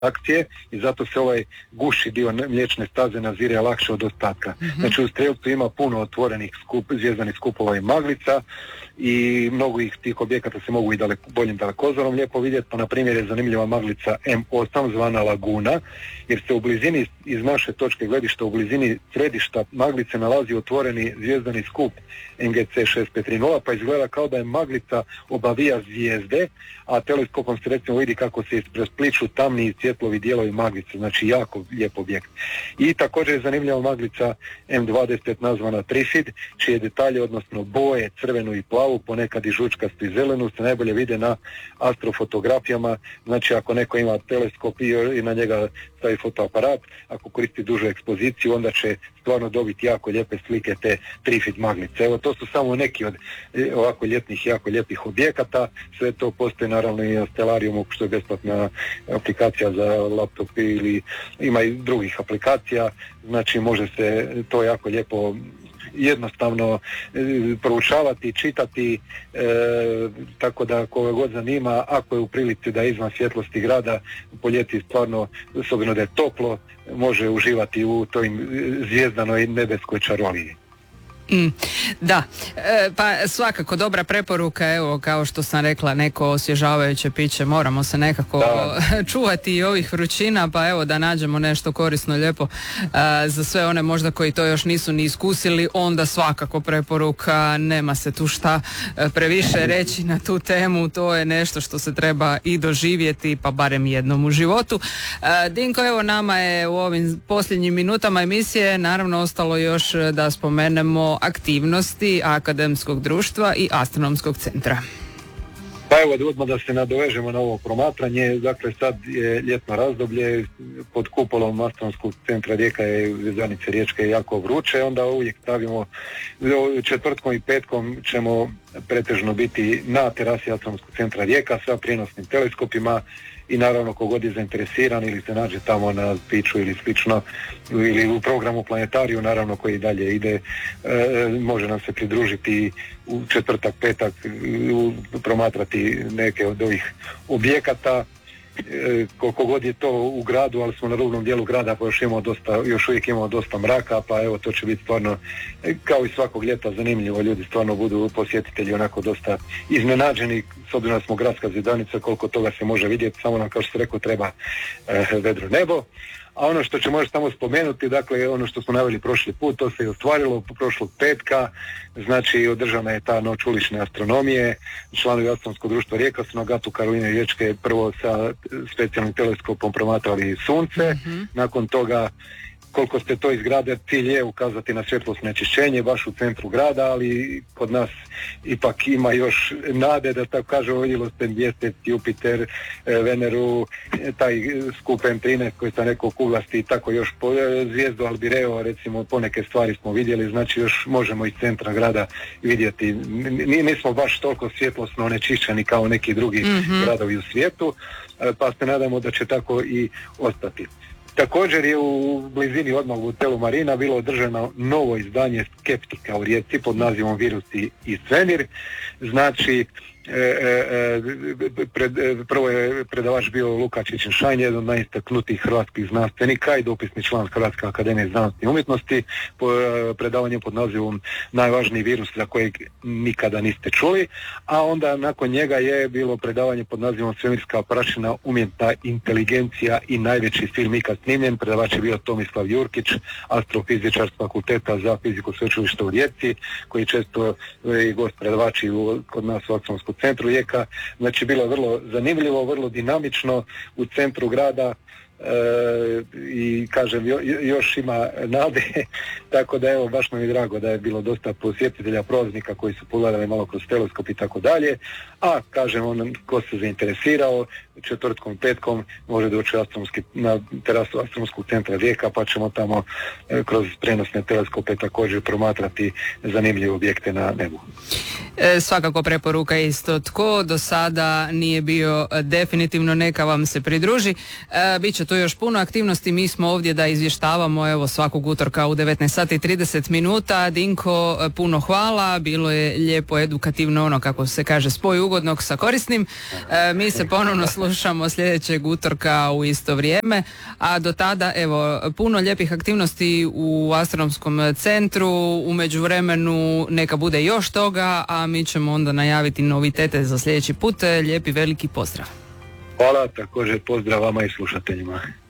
akcije i zato se ovaj guši dio mliječne staze nazire lakše od ostatka. Znači u Strelcu ima puno otvorenih zvjezdanih skupova i maglica i mnogo ih tih objekata se mogu i boljim dalekozorom lijepo vidjeti, pa na primjer je zanimljiva maglica M8 zvana Laguna, jer se u blizini, iz naše točke gledišta, u blizini središta maglice nalazi otvoreni zvijezdani skup NGC 6530, pa izgleda kao da je maglica obavija zvijezde, a teleskopom se recimo vidi kako se isprespliču tamni i svjetlovi dijelovi maglice, znači jako lijep objekt. I također je zanimljiva maglica M20 nazvana Trifid, čije detalje, odnosno boje, crvenu i plavu, ponekad i žučkastu i zelenu, se najbolje vide na astrofotografijama. Znači ako neko ima teleskop i na njega stavi fotoaparat, ako koristi dužu ekspoziciju, onda će stvarno dobiti jako lijepe slike te Trifid maglice. Evo, to su samo neki od ovako ljetnih, jako lijepih objekata. Sve to postoji naravno i na Stellariumu, što je besplatna aplikacija za laptop, ili ima i drugih aplikacija. Znači može se to jako lijepo jednostavno proučavati, čitati, tako da koga god zanima, ako je u prilici da je izvan svjetlosti grada po ljeti stvarno, s obzirom da je toplo, može uživati u toj zvjezdanoj nebeskoj čaroliji. Da, pa svakako dobra preporuka, evo kao što sam rekla, neko osvježavajuće piće, moramo se nekako čuvati i ovih vrućina, pa evo da nađemo nešto korisno, lijepo za sve one možda koji to još nisu ni iskusili, onda svakako preporuka, nema se tu šta previše reći na tu temu, to je nešto što se treba i doživjeti, pa barem jednom u životu. Dinko, evo nama je u ovim posljednjim minutama emisije naravno ostalo još da spomenemo aktivnosti Akademskog društva i Astronomskog centra. Pa evo, odmah da se nadovežemo na ovo promatranje. Dakle, sad je ljetno razdoblje, pod kupolom Astronomskog centra Rijeka je zvjezdanice Riječke jako vruće, onda uvijek stavimo, četvrtkom i petkom ćemo pretežno biti na terasi Astronomskog centra Rijeka sa prijenosnim teleskopima i naravno kogod je zainteresiran ili se nađe tamo na piću ili slično ili u programu Planetariju, naravno koji dalje ide, može nam se pridružiti u četvrtak, petak, promatrati neke od ovih objekata. Koliko god je to u gradu, ali smo na rubnom dijelu grada, pa još uvijek imamo dosta mraka, pa evo to će biti stvarno kao i svakog ljeta zanimljivo, ljudi stvarno budu posjetitelji onako dosta iznenađeni, s obzirom da smo gradska zvjezdanica, koliko toga se može vidjeti, samo nam, kao što se rekao, treba vedro nebo. A ono što ćemo još samo spomenuti, dakle ono što smo naveli prošli put, to se je ostvarilo prošlog petka, znači održana je ta noć ulične astronomije, članovi Astronomskog društva Rijeka su na Gatu Karoline Riječke prvo sa specijalnim teleskopom promatrali sunce, nakon toga koliko ste to iz grada, cilj je ukazati na svjetlosno onečišćenje baš u centru grada, ali kod nas ipak ima još nade, da tako kažemo, vidjelo ste mjesec, Jupiter, Veneru, taj skup M13 koji sam rekao kuglasti i tako još zvijezdu Albireo, recimo poneke stvari smo vidjeli, znači još možemo iz centra grada vidjeti, nismo baš toliko svjetlosno onečišćeni kao neki drugi gradovi u svijetu, pa se nadamo da će tako i ostati. Također je u blizini odmah u hotelu Marina bilo održano novo izdanje Skeptika u Rijeci pod nazivom Virusi i svemir. Znači, prvo je predavač bio Luka Čičin-Šajn, jedan od najistaknutijih hrvatskih znanstvenika i dopisni član Hrvatske akademije znanosti i umjetnosti. Predavanje pod nazivom Najvažniji virus za kojeg nikada niste čuli, a onda nakon njega je bilo predavanje pod nazivom Svemirska prašina, umjetna inteligencija i najveći film ikad snimljen. Predavač je bio Tomislav Jurkić, astrofizičar s Fakulteta za fiziku Sveučilišta u Rijeci, koji često je gost predavači kod nas u Astronomskom centru Rijeka. Znači bilo je vrlo zanimljivo, vrlo dinamično u centru grada, i kažem još ima nade, tako da evo baš nam je drago da je bilo dosta posjetitelja, prolaznika koji su pogledali malo kroz teleskop i tako dalje, a kažem on ko se zainteresirao četvrtkom, petkom može doći na terasu Astronomskog centra Rijeka, pa ćemo tamo kroz prenosne teleskope također promatrati zanimljive objekte na nebu. Svakako preporuka isto, tko do sada nije bio definitivno neka vam se pridruži, bit će tu tu još puno aktivnosti, mi smo ovdje da izvještavamo evo svakog utorka u 19 sati i 30 minuta. Dinko, puno hvala, bilo je lijepo, edukativno, ono kako se kaže, spoj ugodnog sa korisnim. Mi se ponovno slušamo sljedećeg utorka u isto vrijeme, a do tada evo puno lijepih aktivnosti u Astronomskom centru, u međuvremenu neka bude još toga, a mi ćemo onda najaviti novitete za sljedeći put. Lijepi veliki pozdrav. Hvala, također pozdrav vama i slušateljima.